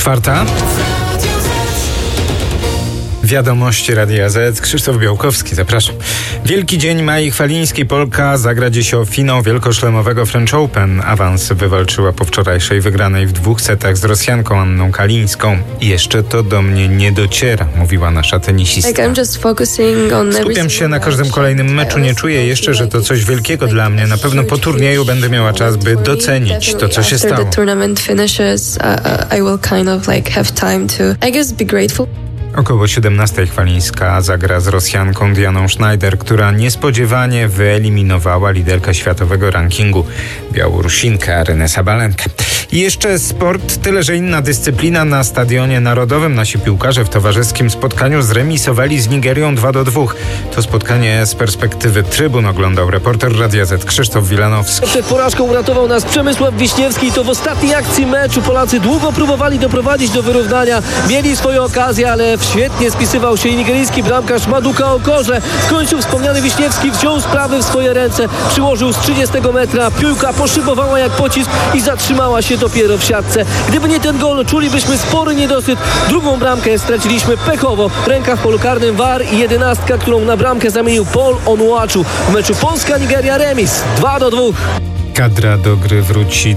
4:00. Wiadomości Radia Z. Krzysztof Białkowski, zapraszam. Wielki dzień Mai Chwalińskiej. Polka zagra dziś o finał wielkoszlemowego French Open. Awans wywalczyła po wczorajszej wygranej w 2 setach z Rosjanką Anną Kalińską. I jeszcze to do mnie nie dociera, mówiła nasza tenisistka. Skupiam się na każdym kolejnym meczu. Nie czuję jeszcze, że to coś wielkiego dla mnie. Na pewno po turnieju będę miała czas, by docenić to, co się stało. Około 17:00 Chwalińska zagra z Rosjanką Dianą Schneider, która niespodziewanie wyeliminowała liderkę światowego rankingu, Białorusinkę Arynę Sabalenkę. I jeszcze sport, tyle że inna dyscyplina. Na Stadionie Narodowym nasi piłkarze w towarzyskim spotkaniu zremisowali z Nigerią 2-2. To spotkanie z perspektywy trybun oglądał reporter Radia Z Krzysztof Wilanowski. Przed porażką uratował nas Przemysław Wiśniewski. To w ostatniej akcji meczu Polacy długo próbowali doprowadzić do wyrównania. Mieli swoje okazje, ale świetnie spisywał się i nigeryjski bramkarz Maduka Okorze. W końcu wspomniany Wiśniewski wziął sprawy w swoje ręce. Przyłożył z 30 metra. Piłka poszybowała jak pocisk i zatrzymała się dopiero w siatce. Gdyby nie ten gol, czulibyśmy spory niedosyt. Drugą bramkę straciliśmy pechowo. Ręka w polu karnym VAR i 11, którą na bramkę zamienił Paul Onuachu. W meczu Polska-Nigeria remis 2-2. Kadra do gry wróci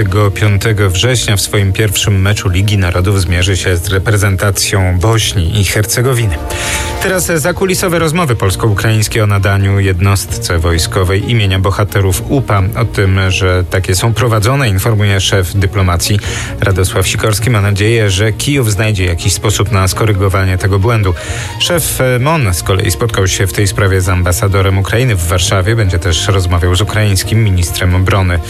25 września. W swoim pierwszym meczu Ligi Narodów zmierzy się z reprezentacją Bośni i Hercegowiny. Teraz zakulisowe rozmowy polsko-ukraińskie o nadaniu jednostce wojskowej imienia bohaterów UPA. O tym, że takie są prowadzone, informuje szef dyplomacji Radosław Sikorski. Ma nadzieję, że Kijów znajdzie jakiś sposób na skorygowanie tego błędu. Szef MON z kolei spotkał się w tej sprawie z ambasadorem Ukrainy w Warszawie. Będzie też rozmawiał z ukraińskim ministrem obrony.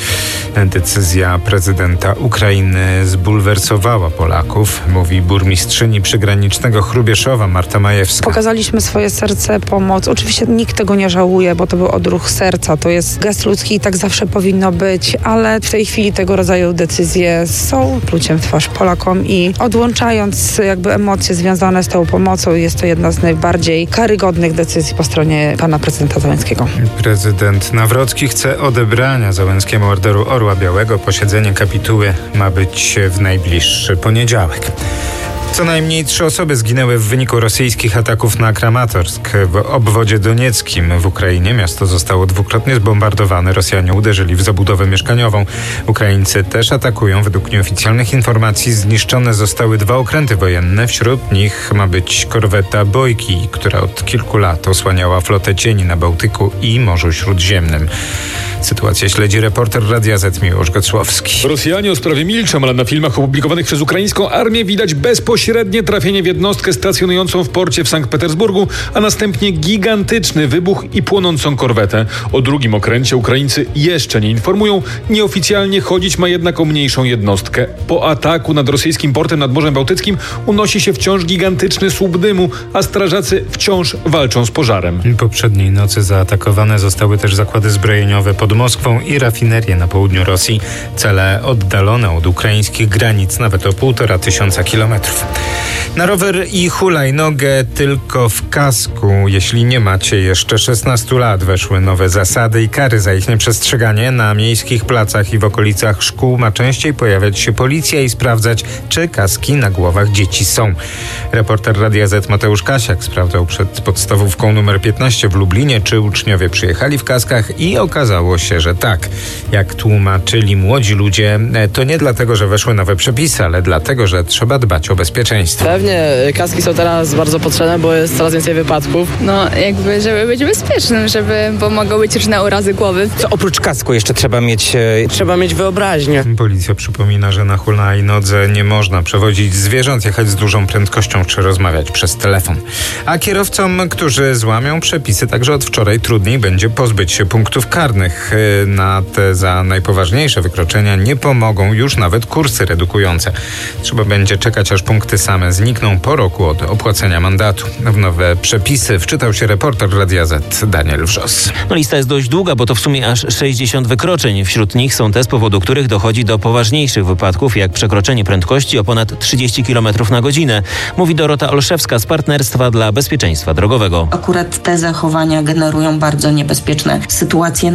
Decyzja prezydenta Ukrainy zbulwersowała Polaków, mówi burmistrzyni przygranicznego Hrubieszowa Marta Majewska. Pokazaliśmy swoje serce, pomoc. Oczywiście nikt tego nie żałuje, bo to był odruch serca. To jest gest ludzki i tak zawsze powinno być, ale w tej chwili tego rodzaju decyzje są pluciem w twarz Polakom i odłączając jakby emocje związane z tą pomocą, jest to jedna z najbardziej karygodnych decyzji po stronie pana prezydenta Zełenskiego. Prezydent Nawrocki chce odebrania Zełenskiemu Orderu Orła Białego. Posiedzenie kapituły ma być w najbliższy poniedziałek. Co najmniej 3 osoby zginęły w wyniku rosyjskich ataków na Kramatorsk w obwodzie donieckim w Ukrainie. Miasto zostało dwukrotnie zbombardowane. Rosjanie uderzyli w zabudowę mieszkaniową. Ukraińcy też atakują. Według nieoficjalnych informacji zniszczone zostały 2 okręty wojenne. Wśród nich ma być korweta Bojki, która od kilku lat osłaniała flotę cieni na Bałtyku i Morzu Śródziemnym. Sytuację śledzi reporter Radia Z Miłosz Gocłowski. Rosjanie o sprawie milczą, ale na filmach opublikowanych przez ukraińską armię widać bezpośrednie trafienie w jednostkę stacjonującą w porcie w Sankt Petersburgu, a następnie gigantyczny wybuch i płonącą korwetę. O drugim okręcie Ukraińcy jeszcze nie informują. Nieoficjalnie chodzić ma jednak o mniejszą jednostkę. Po ataku nad rosyjskim portem nad Morzem Bałtyckim unosi się wciąż gigantyczny słup dymu, a strażacy wciąż walczą z pożarem. Poprzedniej nocy zaatakowane zostały też zakłady zbrojeniowe pod Moskwą i rafinerie na południu Rosji. Cele oddalone od ukraińskich granic nawet o 1500 kilometrów. Na rower i hulajnogę tylko w kasku. Jeśli nie macie jeszcze 16 lat, weszły nowe zasady i kary za ich nieprzestrzeganie. Na miejskich placach i w okolicach szkół ma częściej pojawiać się policja i sprawdzać, czy kaski na głowach dzieci są. Reporter Radia Z Mateusz Kasiak sprawdzał przed podstawówką numer 15 w Lublinie, czy uczniowie przyjechali w kaskach i okazało się, że tak. Jak tłumaczyli młodzi ludzie, to nie dlatego, że weszły nowe przepisy, ale dlatego, że trzeba dbać o bezpieczeństwo. Pewnie kaski są teraz bardzo potrzebne, bo jest coraz więcej wypadków. No jakby, żeby być bezpiecznym, bo mogą być różne urazy głowy. Co oprócz kasku jeszcze trzeba mieć? Trzeba mieć wyobraźnię. Policja przypomina, że na hulajnodze nie można przewozić zwierząt, jechać z dużą prędkością czy rozmawiać przez telefon. A kierowcom, którzy złamią przepisy, także od wczoraj trudniej będzie pozbyć się punktów karnych. Na te za najpoważniejsze wykroczenia nie pomogą już nawet kursy redukujące. Trzeba będzie czekać, aż punkty same znikną po roku od opłacenia mandatu. W nowe przepisy wczytał się reporter Radia Z Daniel Wrzos. Lista jest dość długa, bo to w sumie aż 60 wykroczeń. Wśród nich są te, z powodu których dochodzi do poważniejszych wypadków, jak przekroczenie prędkości o ponad 30 km na godzinę. Mówi Dorota Olszewska z Partnerstwa dla Bezpieczeństwa Drogowego. Akurat te zachowania generują bardzo niebezpieczne sytuacje na drodze.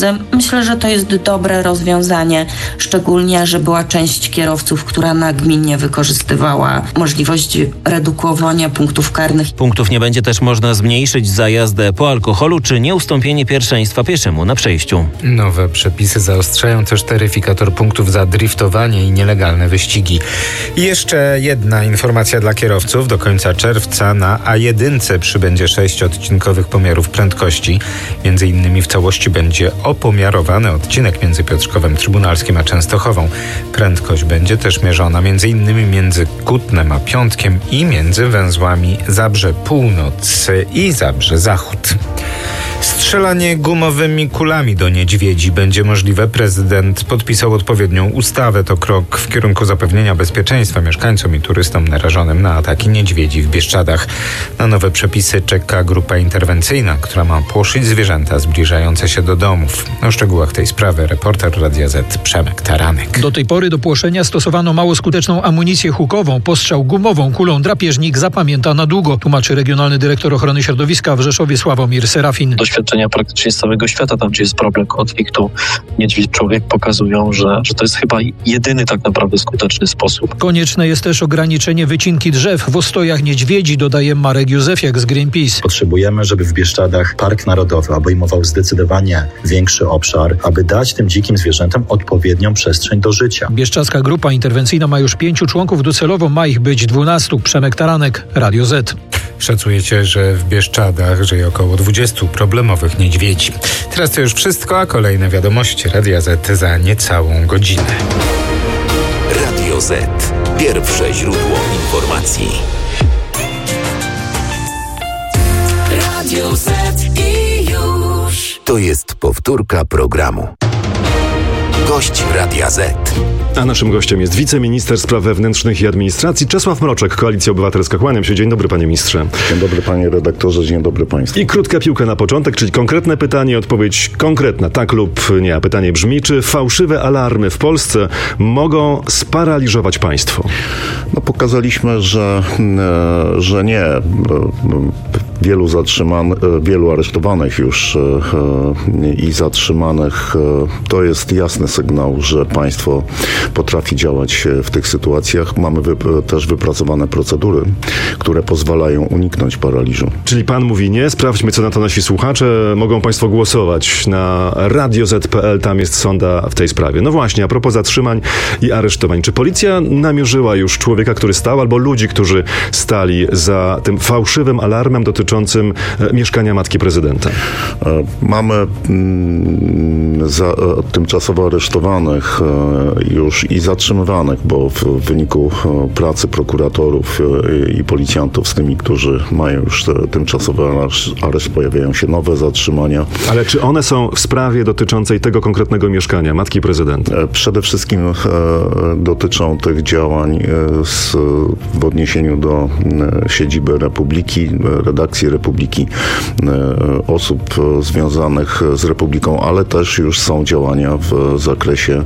pieniądze. Myślę, że to jest dobre rozwiązanie, szczególnie, że była część kierowców, która nagminnie wykorzystywała możliwość redukowania punktów karnych. Punktów nie będzie też można zmniejszyć za jazdę po alkoholu czy nieustąpienie pierwszeństwa pieszemu na przejściu. Nowe przepisy zaostrzają też taryfikator punktów za driftowanie i nielegalne wyścigi. I jeszcze jedna informacja dla kierowców. Do końca czerwca na A1 przybędzie 6 odcinkowych pomiarów prędkości. Między innymi w całości będzie opomiarowany odcinek między Piotrkowem Trybunalskim a Częstochową. Prędkość będzie też mierzona między innymi między Kutnem a Piątkiem i między węzłami Zabrze Północ i Zabrze Zachód. Strzelanie gumowymi kulami do niedźwiedzi będzie możliwe. Prezydent podpisał odpowiednią ustawę. To krok w kierunku zapewnienia bezpieczeństwa mieszkańcom i turystom narażonym na ataki niedźwiedzi w Bieszczadach. Na nowe przepisy czeka grupa interwencyjna, która ma płoszyć zwierzęta zbliżające się do domów. O szczegółach tej sprawy reporter Radia Z Przemek Taranek. Do tej pory do płoszenia stosowano mało skuteczną amunicję hukową. Postrzał gumową kulą drapieżnik zapamięta na długo, tłumaczy regionalny dyrektor ochrony środowiska w Rzeszowie Sławomir Serafin. Doświadczenia praktycznie z całego świata, tam gdzie jest problem konfliktu niedźwiedź-człowiek, pokazują, że to jest chyba jedyny tak naprawdę skuteczny sposób. Konieczne jest też ograniczenie wycinki drzew w ostojach niedźwiedzi, dodaje Marek Józefiak z Greenpeace. Potrzebujemy, żeby w Bieszczadach Park Narodowy obejmował zdecydowanie większy obszar, aby dać tym dzikim zwierzętom odpowiednią przestrzeń do życia. Bieszczadzka grupa interwencyjna ma już 5 członków, docelowo ma ich być 12. Przemek Taranek, Radio Z. Szacujecie, że w Bieszczadach żyje około 20 problemowych niedźwiedzi. Teraz to już wszystko, a kolejne wiadomości Radia Z za niecałą godzinę. Radio Z. Pierwsze źródło informacji. Radio Z i już. To jest powtórka programu. Gość Radia Z. A naszym gościem jest wiceminister spraw wewnętrznych i administracji Czesław Mroczek, Koalicja Obywatelska. Kłaniam się. Dzień dobry, panie ministrze. Dzień dobry, panie redaktorze. Dzień dobry państwu. I krótka piłka na początek, czyli konkretne pytanie, odpowiedź konkretna, tak lub nie. A pytanie brzmi, czy fałszywe alarmy w Polsce mogą sparaliżować państwo? No, pokazaliśmy, że nie. Wielu aresztowanych już i zatrzymanych to jest jasny sygnał, że państwo potrafi działać w tych sytuacjach. Mamy też wypracowane procedury, które pozwalają uniknąć paraliżu. Czyli pan mówi nie, sprawdźmy, co na to nasi słuchacze. Mogą państwo głosować na radioz.pl, tam jest sonda w tej sprawie. No właśnie, a propos zatrzymań i aresztowań. Czy policja namierzyła już człowieka, który stał, albo ludzi, którzy stali za tym fałszywym alarmem dotyczącym mieszkania matki prezydenta? Mamy tymczasowo aresztowanych już i zatrzymywanych, bo w wyniku pracy prokuratorów i policjantów z tymi, którzy mają już tymczasowy areszt, pojawiają się nowe zatrzymania. Ale czy one są w sprawie dotyczącej tego konkretnego mieszkania matki prezydenta? Przede wszystkim dotyczą tych działań w odniesieniu do siedziby Republiki, redakcji Republiki, osób związanych z Republiką, ale też już są działania w zakresie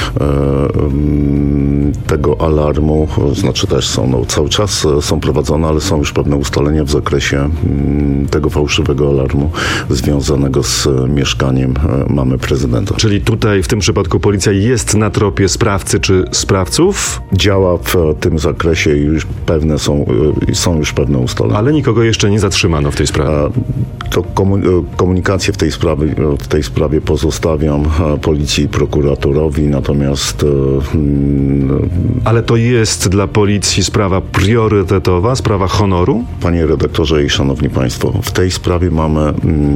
tego alarmu, znaczy też są, cały czas są prowadzone, ale są już pewne ustalenia w zakresie tego fałszywego alarmu związanego z mieszkaniem mamy prezydenta. Czyli tutaj w tym przypadku policja jest na tropie sprawcy czy sprawców? Działa w tym zakresie i już są już pewne ustalenia. Ale nikogo jeszcze nie zatrzymano w tej sprawie? To komunikację w tej sprawie pozostawiam policji i prokuratorowi, natomiast... Ale to jest dla policji sprawa priorytetowa, sprawa honoru? Panie redaktorze i szanowni państwo, w tej sprawie mamy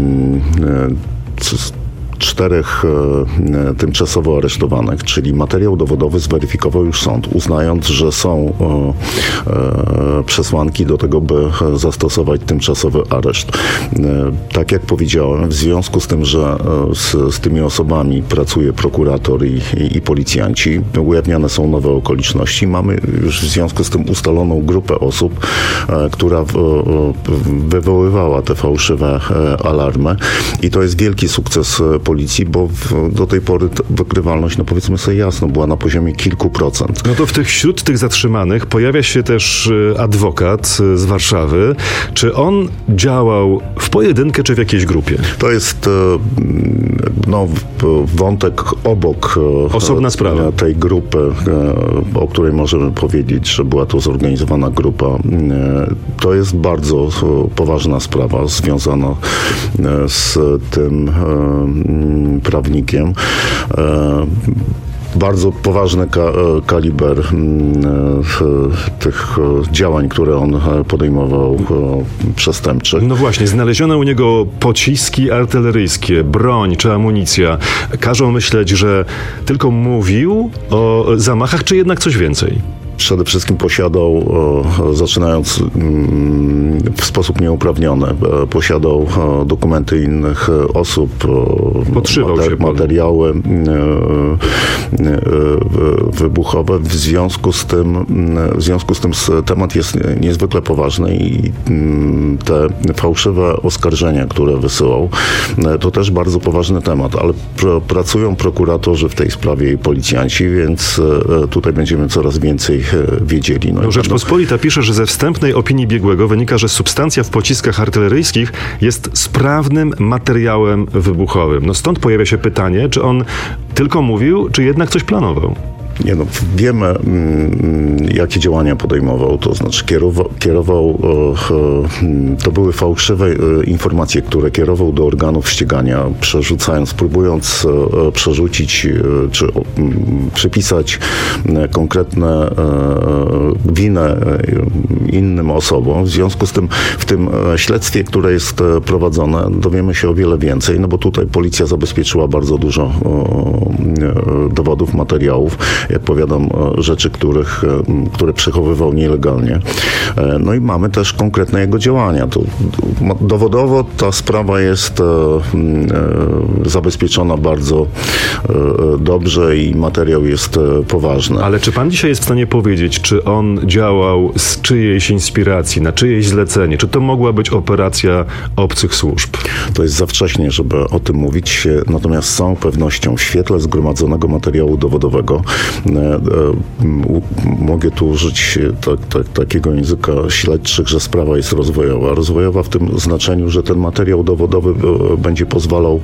4 tymczasowo aresztowanych, czyli materiał dowodowy zweryfikował już sąd, uznając, że są przesłanki do tego, by zastosować tymczasowy areszt. Tak jak powiedziałem, w związku z tym, że z tymi osobami pracuje prokurator i policjanci, ujawniane są nowe okoliczności. Mamy już w związku z tym ustaloną grupę osób, która wywoływała te fałszywe alarmy i to jest wielki sukces policji policji, bo do tej pory wykrywalność, no powiedzmy sobie jasno, była na poziomie kilku procent. No to wśród tych zatrzymanych pojawia się też adwokat z Warszawy. Czy on działał w pojedynkę, czy w jakiejś grupie? To jest wątek obok osobna sprawa tej grupy, o której możemy powiedzieć, że była to zorganizowana grupa. To jest bardzo poważna sprawa związana z tym prawnikiem. Bardzo poważny kaliber tych działań, które on podejmował przestępczych. No właśnie, znaleziono u niego pociski artyleryjskie, broń czy amunicja. Każą myśleć, że tylko mówił o zamachach, czy jednak coś więcej? Przede wszystkim posiadał, zaczynając w sposób nieuprawniony, posiadał dokumenty innych osób, materiały wybuchowe. W związku z tym temat jest niezwykle poważny i te fałszywe oskarżenia, które wysyłał, to też bardzo poważny temat, ale pracują prokuratorzy w tej sprawie i policjanci, więc tutaj będziemy coraz więcej wiedzieli. Rzeczpospolita pisze, że ze wstępnej opinii biegłego wynika, że substancja w pociskach artyleryjskich jest sprawnym materiałem wybuchowym. No stąd pojawia się pytanie, czy on tylko mówił, czy jednak coś planował? Wiemy, jakie działania podejmował, to znaczy kierował, to były fałszywe informacje, które kierował do organów ścigania, próbując przerzucić, czy przypisać konkretne winę innym osobom. W związku z tym w tym śledztwie, które jest prowadzone, dowiemy się o wiele więcej, no bo tutaj policja zabezpieczyła bardzo dużo dowodów, materiałów, jak powiadam, rzeczy, które przechowywał nielegalnie. No i mamy też konkretne jego działania. Dowodowo ta sprawa jest zabezpieczona bardzo dobrze i materiał jest poważny. Ale czy pan dzisiaj jest w stanie powiedzieć, czy on działał z czyjejś inspiracji, na czyjeś zlecenie? Czy to mogła być operacja obcych służb? To jest za wcześnie, żeby o tym mówić, natomiast z całą pewnością w świetle zgromadzonego materiału dowodowego mogę tu użyć takiego języka śledczych, że sprawa jest rozwojowa. Rozwojowa w tym znaczeniu, że ten materiał dowodowy będzie pozwalał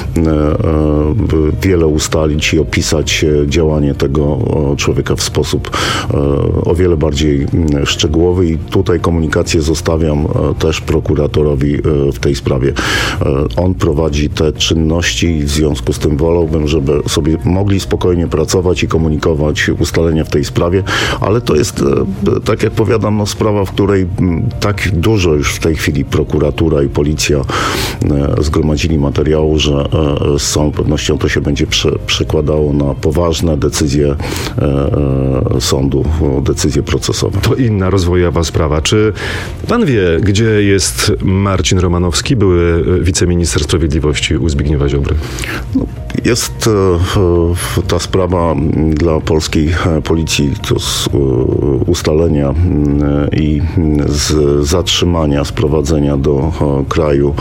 wiele ustalić i opisać działanie tego człowieka w sposób o wiele bardziej szczegółowy i tutaj komunikację zostawiam też prokuratorowi w tej sprawie. On prowadzi te czynności i w związku z tym wolałbym, żeby sobie mogli spokojnie pracować i komunikować ustalenia w tej sprawie, ale to jest, tak jak powiadam, sprawa, w której tak dużo już w tej chwili prokuratura i policja zgromadzili materiału, że z całą pewnością to się będzie przekładało na poważne decyzje sądu, decyzje procesowe. To inna rozwojowa sprawa. Czy pan wie, gdzie jest Marcin Romanowski, były wiceminister sprawiedliwości u Zbigniewa Ziobry? Jest ta sprawa dla polskiej policji to z ustalenia i z zatrzymania, sprowadzenia do kraju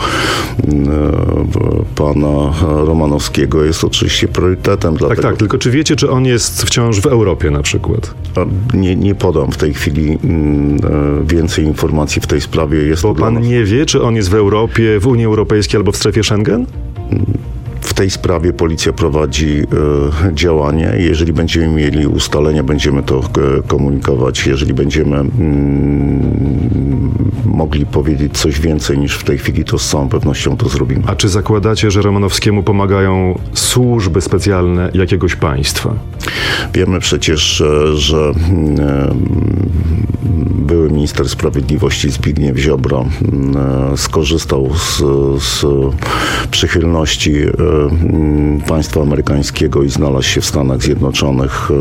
pana Romanowskiego jest oczywiście priorytetem. Tak, tylko czy wiecie, czy on jest wciąż w Europie na przykład? Nie podam w tej chwili więcej informacji w tej sprawie. Bo pan nie wie, czy on jest w Europie, w Unii Europejskiej albo w strefie Schengen? W tej sprawie policja prowadzi działania i jeżeli będziemy mieli ustalenia, będziemy to komunikować. Jeżeli będziemy mogli powiedzieć coś więcej niż w tej chwili, to z całą pewnością to zrobimy. A czy zakładacie, że Romanowskiemu pomagają służby specjalne jakiegoś państwa? Wiemy przecież, że były minister sprawiedliwości Zbigniew Ziobro skorzystał z przychylności państwa amerykańskiego i znalazł się w Stanach Zjednoczonych,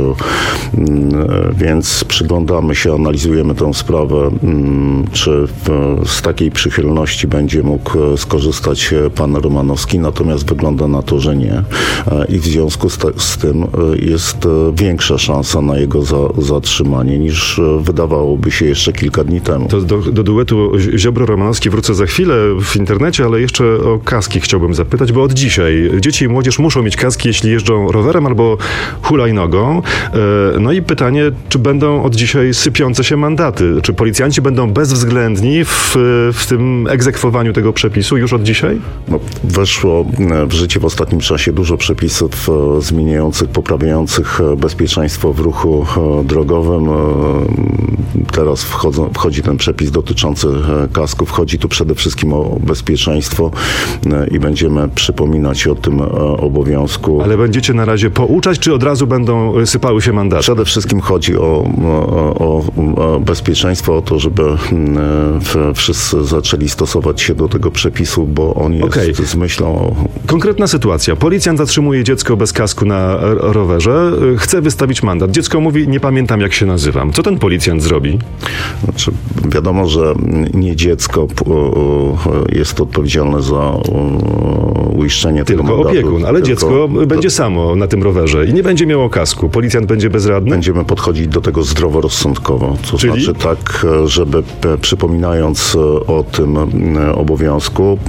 więc przyglądamy się, analizujemy tę sprawę, czy z takiej przychylności będzie mógł skorzystać pan Romanowski, natomiast wygląda na to, że nie i w związku z tym jest większa szansa na jego zatrzymanie niż wydawałoby się jeszcze jeszcze kilka dni temu. To do duetu Ziobro-Romanowski wrócę za chwilę w internecie, ale jeszcze o kaski chciałbym zapytać, bo od dzisiaj dzieci i młodzież muszą mieć kaski, jeśli jeżdżą rowerem albo hulajnogą. No i pytanie, czy będą od dzisiaj sypiące się mandaty? Czy policjanci będą bezwzględni w tym egzekwowaniu tego przepisu już od dzisiaj? No, weszło w życie w ostatnim czasie dużo przepisów zmieniających, poprawiających bezpieczeństwo w ruchu drogowym. Teraz wchodzi ten przepis dotyczący kasków. Chodzi tu przede wszystkim o bezpieczeństwo i będziemy przypominać o tym obowiązku. Ale będziecie na razie pouczać, czy od razu będą sypały się mandaty? Przede wszystkim chodzi o bezpieczeństwo, o to, żeby wszyscy zaczęli stosować się do tego przepisu, bo on jest z myślą... Konkretna sytuacja. Policjant zatrzymuje dziecko bez kasku na rowerze, chce wystawić mandat. Dziecko mówi, nie pamiętam jak się nazywam. Co ten policjant zrobi? Znaczy, wiadomo, że nie dziecko jest odpowiedzialne za uiszczenie tego mandatu. Tylko opiekun, ale dziecko będzie samo na tym rowerze i nie będzie miało kasku. Policjant będzie bezradny? Będziemy podchodzić do tego zdroworozsądkowo. To znaczy tak, żeby przypominając o tym obowiązku,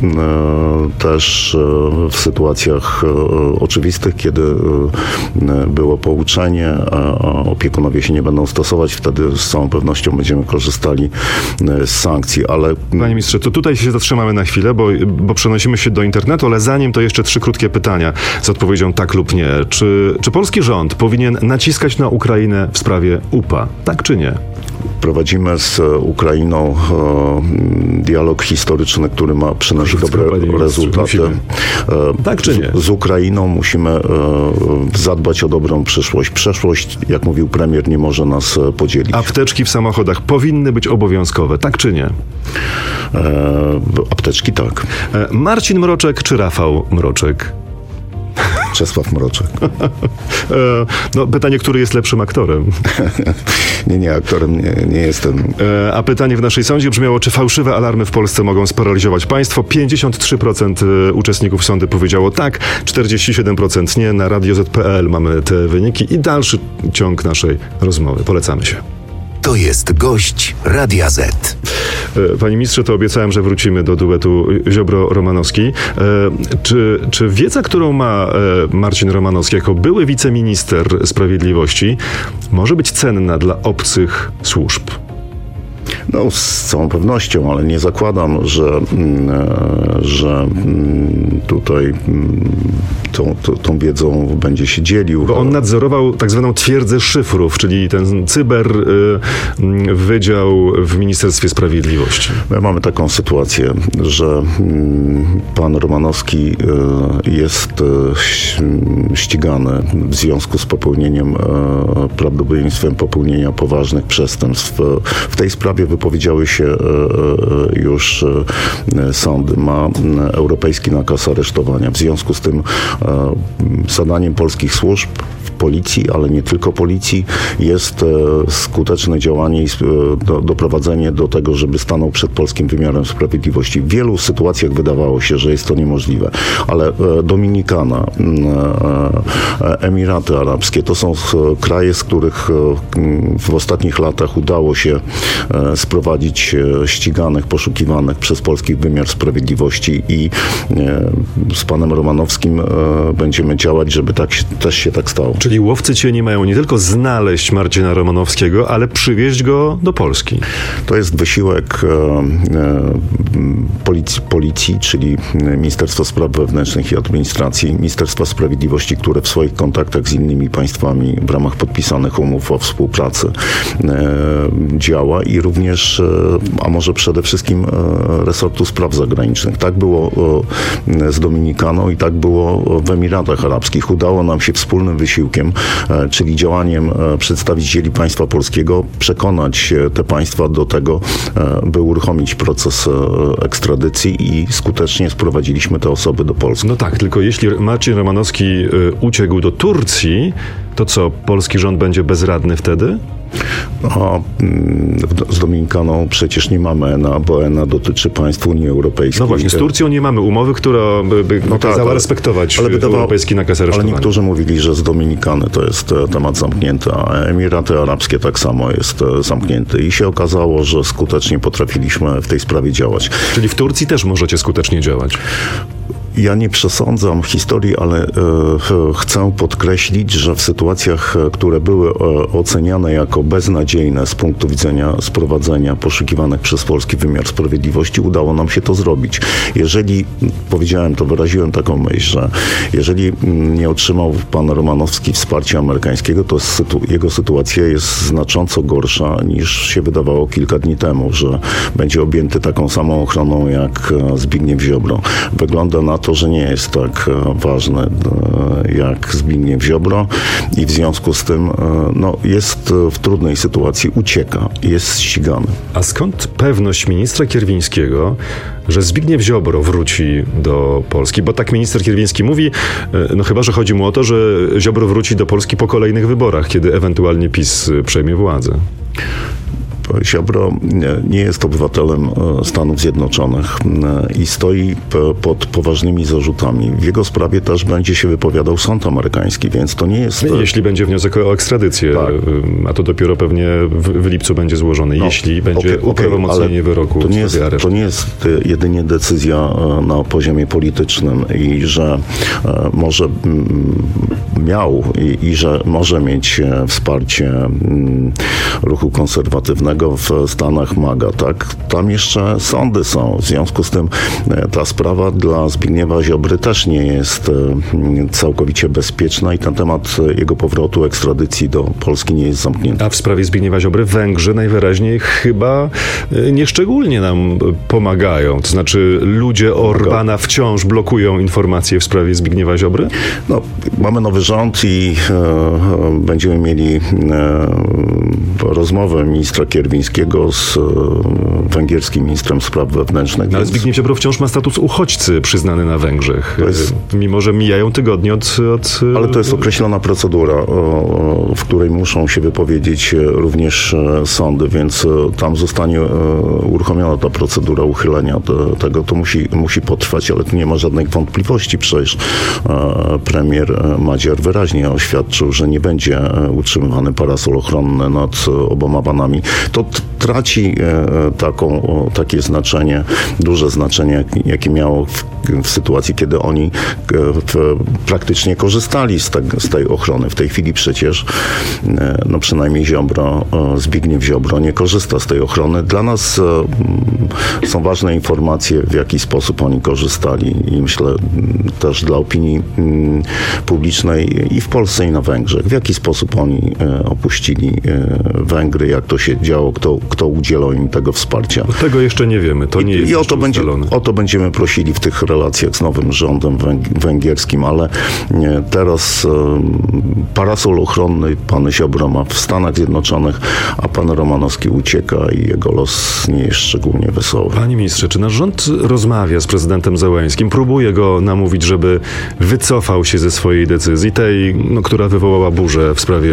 też w sytuacjach oczywistych, kiedy było pouczenie, a opiekunowie się nie będą stosować, wtedy z całą pewnością będziemy korzystali z sankcji, ale... Panie ministrze, to tutaj się zatrzymamy na chwilę, bo przenosimy się do internetu, ale zanim to jeszcze 3 krótkie pytania z odpowiedzią tak lub nie. Czy polski rząd powinien naciskać na Ukrainę w sprawie UPA? Tak czy nie? Prowadzimy z Ukrainą dialog historyczny, który ma przynosić dobre rezultaty. Tak czy nie? Z Ukrainą musimy zadbać o dobrą przyszłość. Przeszłość, jak mówił premier, nie może nas podzielić. Apteczki w samochodach powinny być obowiązkowe, tak czy nie? Apteczki tak. Marcin Mroczek czy Rafał Mroczek? Czesław Mroczek. No, pytanie, który jest lepszym aktorem? Nie, aktorem nie jestem. A pytanie w naszej sądzie brzmiało, czy fałszywe alarmy w Polsce mogą sparaliżować państwo? 53% uczestników sądy powiedziało tak, 47% nie. Na Radio Z.pl mamy te wyniki i dalszy ciąg naszej rozmowy. Polecamy się. To jest gość Radia Z. Panie ministrze, to obiecałem, że wrócimy do duetu Ziobro-Romanowski. Czy wiedza, którą ma Marcin Romanowski jako były wiceminister sprawiedliwości, może być cenna dla obcych służb? No, z całą pewnością, ale nie zakładam, że tutaj tą wiedzą będzie się dzielił. Bo on nadzorował tak zwaną twierdzę szyfrów, czyli ten wydział w Ministerstwie Sprawiedliwości. My mamy taką sytuację, że pan Romanowski jest ścigany w związku z prawdopodobieństwem popełnienia poważnych przestępstw. W tej sprawie wypowiedziały się już sądy. Ma europejski nakaz aresztowania. W związku z tym zadaniem polskich służb, policji, ale nie tylko policji, jest skuteczne działanie i doprowadzenie do tego, żeby stanął przed polskim wymiarem sprawiedliwości. W wielu sytuacjach wydawało się, że jest to niemożliwe, ale Dominikana, Emiraty Arabskie to są kraje, z których w ostatnich latach udało się sprowadzić ściganych, poszukiwanych przez polski wymiar sprawiedliwości i z panem Romanowskim będziemy działać, żeby też się tak stało. Czyli łowcy cieni mają nie tylko znaleźć Marcina Romanowskiego, ale przywieźć go do Polski. To jest wysiłek policji, czyli Ministerstwa Spraw Wewnętrznych i Administracji, Ministerstwa Sprawiedliwości, które w swoich kontaktach z innymi państwami w ramach podpisanych umów o współpracy działa i również, a może przede wszystkim resortu spraw zagranicznych. Tak było z Dominikaną i tak było w Emiratach Arabskich. Udało nam się wspólnym wysiłkiem, czyli działaniem przedstawicieli państwa polskiego, przekonać te państwa do tego, by uruchomić proces ekstradycji i skutecznie sprowadziliśmy te osoby do Polski. No tak, tylko jeśli Marcin Romanowski uciekł do Turcji, to co, polski rząd będzie bezradny wtedy? Z Dominikaną przecież nie mamy ENA, bo ENA dotyczy państw Unii Europejskiej. No właśnie, z Turcją nie mamy umowy, która by kazała respektować europejski nakaz aresztowania. Ale niektórzy mówili, że z Dominikany to jest temat zamknięty, a Emiraty Arabskie tak samo jest zamknięty. I się okazało, że skutecznie potrafiliśmy w tej sprawie działać. Czyli w Turcji też możecie skutecznie działać? Ja nie przesądzam historii, ale chcę podkreślić, że w sytuacjach, które były oceniane jako beznadziejne z punktu widzenia sprowadzenia poszukiwanych przez polski wymiar sprawiedliwości, udało nam się to zrobić. Jeżeli, powiedziałem to, wyraziłem taką myśl, że jeżeli nie otrzymał pan Romanowski wsparcia amerykańskiego, to jego sytuacja jest znacząco gorsza niż się wydawało kilka dni temu, że będzie objęty taką samą ochroną jak Zbigniew Ziobro. Wygląda na to, że nie jest tak ważny jak Zbigniew Ziobro i w związku z tym jest w trudnej sytuacji, ucieka, jest ścigany. A skąd pewność ministra Kierwińskiego, że Zbigniew Ziobro wróci do Polski? Bo tak minister Kierwiński mówi, chyba że chodzi mu o to, że Ziobro wróci do Polski po kolejnych wyborach, kiedy ewentualnie PiS przejmie władzę. Ziobro nie jest obywatelem Stanów Zjednoczonych i stoi pod poważnymi zarzutami. W jego sprawie też będzie się wypowiadał sąd amerykański, więc to nie jest... Jeśli będzie wniosek o ekstradycję, tak. A to dopiero pewnie w lipcu będzie złożony, jeśli będzie uprawomocnienie wyroku. To nie jest jedynie decyzja na poziomie politycznym i że może miał i że może mieć wsparcie ruchu konserwatywnego w Stanach MAGA, tak? Tam jeszcze sądy są. W związku z tym ta sprawa dla Zbigniewa Ziobry też nie jest całkowicie bezpieczna i ten temat jego powrotu, ekstradycji do Polski nie jest zamknięty. A w sprawie Zbigniewa Ziobry Węgrzy najwyraźniej chyba nieszczególnie nam pomagają. To znaczy ludzie Orbana wciąż blokują informacje w sprawie Zbigniewa Ziobry? Mamy nowy rząd i będziemy mieli rozmowę ministra Kierwińskiego z węgierskim ministrem spraw wewnętrznych. Ale Zbigniew Ziobro wciąż ma status uchodźcy przyznany na Węgrzech, mimo że mijają tygodnie od... Ale to jest określona procedura, w której muszą się wypowiedzieć również sądy, więc tam zostanie uruchomiona ta procedura uchylenia tego. To musi potrwać, ale tu nie ma żadnych wątpliwości. Przecież premier Madziar wyraźnie oświadczył, że nie będzie utrzymywany parasol ochronny nad oboma panami. To traci takie znaczenie, duże znaczenie, jakie miało w sytuacji, kiedy oni praktycznie korzystali z tej ochrony. W tej chwili przecież przynajmniej Zbigniew Ziobro nie korzysta z tej ochrony. Dla nas są ważne informacje, w jaki sposób oni korzystali i myślę też dla opinii publicznej i w Polsce, i na Węgrzech. W jaki sposób oni opuścili Węgry, jak to się działo, kto udzielał im tego wsparcia. Tego jeszcze nie wiemy. To nie jest o to będziemy prosili w tych relacjach z nowym rządem węgierskim, ale teraz parasol ochronny pan Ziobro ma w Stanach Zjednoczonych, a pan Romanowski ucieka i jego los nie jest szczególnie wesoły. Panie ministrze, czy nasz rząd rozmawia z prezydentem Zełeńskim, próbuje go namówić, żeby wycofał się ze swojej decyzji, tej, która wywołała burzę w sprawie